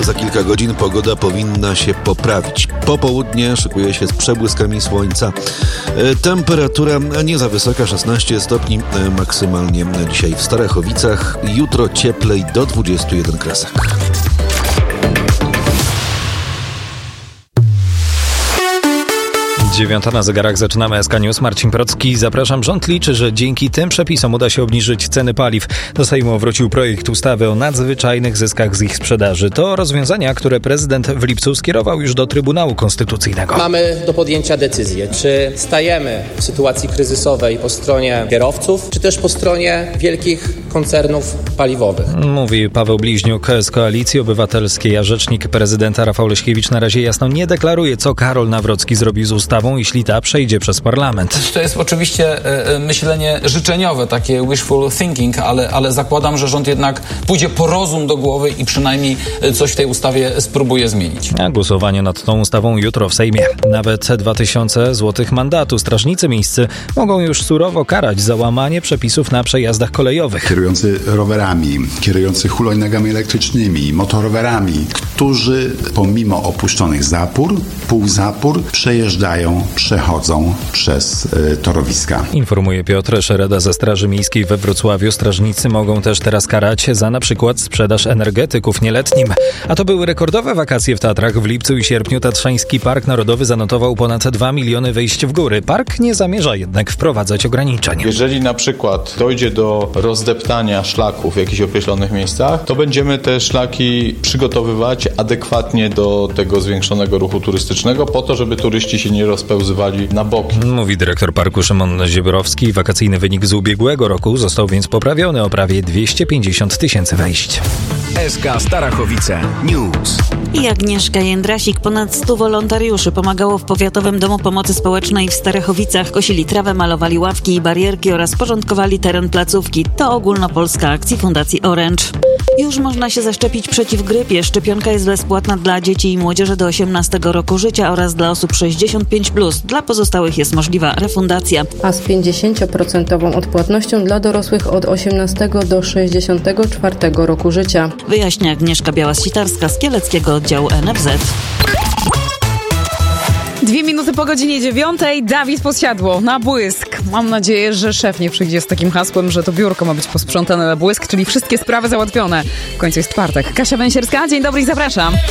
Za kilka godzin pogoda powinna się poprawić. Popołudnie szykuje się z przebłyskami słońca. Temperatura nie za wysoka, 16 stopni maksymalnie dzisiaj w Starachowicach. Jutro cieplej do 21 kresek. Dziewiąta na zegarach, zaczynamy SK News. Marcin Procki, zapraszam. Rząd liczy, że dzięki tym przepisom uda się obniżyć ceny paliw. Do Sejmu wrócił projekt ustawy o nadzwyczajnych zyskach z ich sprzedaży. To rozwiązania, które prezydent w lipcu skierował już do Trybunału Konstytucyjnego. Mamy do podjęcia decyzję, czy stajemy w sytuacji kryzysowej po stronie kierowców, czy też po stronie wielkich koncernów paliwowych. Mówi Paweł Bliźniuk z Koalicji Obywatelskiej, a rzecznik prezydenta Rafał Leśkiewicz na razie jasno nie deklaruje, co Karol Nawrocki zrobi z ustawą, jeśli ta przejdzie przez parlament. To jest oczywiście myślenie życzeniowe, takie wishful thinking, ale zakładam, że rząd jednak pójdzie po rozum do głowy i przynajmniej coś w tej ustawie spróbuje zmienić. A głosowanie nad tą ustawą jutro w Sejmie. Nawet 2000 złotych mandatu. Strażnicy miejscy mogą już surowo karać za łamanie przepisów na przejazdach kolejowych. Kierujący rowerami, kierujący hulajnogami elektrycznymi, motorowerami, którzy pomimo opuszczonych zapór, półzapór przechodzą przez torowiska. Informuje Piotr Szereda ze Straży Miejskiej we Wrocławiu. Strażnicy mogą też teraz karać za na przykład sprzedaż energetyków nieletnim. A to były rekordowe wakacje w Tatrach. W lipcu i sierpniu Tatrzański Park Narodowy zanotował ponad 2 miliony wejść w góry. Park nie zamierza jednak wprowadzać ograniczeń. Jeżeli na przykład dojdzie do rozdeptania szlaków w jakichś określonych miejscach, to będziemy te szlaki przygotowywać adekwatnie do tego zwiększonego ruchu turystycznego, po to, żeby turyści się nie rozpełzywali na boki. Mówi dyrektor parku Szymon Ziebrowski. Wakacyjny wynik z ubiegłego roku został więc poprawiony o prawie 250 000 wejść. SK Starachowice News. I Agnieszka Jędrasik. Ponad 100 wolontariuszy pomagało w Powiatowym Domu Pomocy Społecznej w Starachowicach. Kosili trawę, malowali ławki i barierki oraz porządkowali teren placówki. To ogólnopolska akcja Fundacji Orange. Już można się zaszczepić przeciw grypie. Szczepionka jest bezpłatna dla dzieci i młodzieży do 18 roku życia oraz dla osób 65+. Dla pozostałych jest możliwa refundacja. A z 50% odpłatnością dla dorosłych od 18 do 64 roku życia. Wyjaśnia Agnieszka Biała-Sitarska z Kieleckiego Oddziału NFZ. 2 minuty po godzinie 9. Dawid Podsiadło na błysk. Mam nadzieję, że szef nie przyjdzie z takim hasłem, że to biurko ma być posprzątane na błysk, czyli wszystkie sprawy załatwione. W końcu jest czwartek. Kasia Węsierska, dzień dobry i zapraszam.